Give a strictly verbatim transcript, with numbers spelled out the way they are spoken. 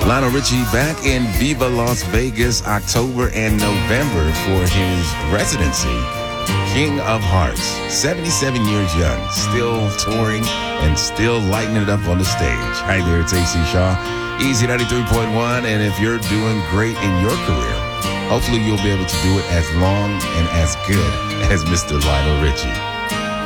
Lionel Richie back in Viva Las Vegas, October and November for his residency. King of Hearts, seventy-seven years young, still touring and still lighting it up on the stage. Hi there, it's A C Shaw, Easy ninety-three point one, and if you're doing great in your career, hopefully you'll be able to do it as long and as good as Mister Lionel Richie.